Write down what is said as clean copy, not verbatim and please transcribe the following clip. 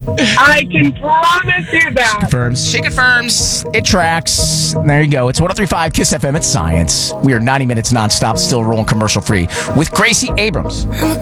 I can promise you that. Confirms. She confirms. It tracks. There you go. It's 103.5 Kiss FM. It's Science. We are 90 minutes nonstop, still rolling commercial free with Gracie Abrams.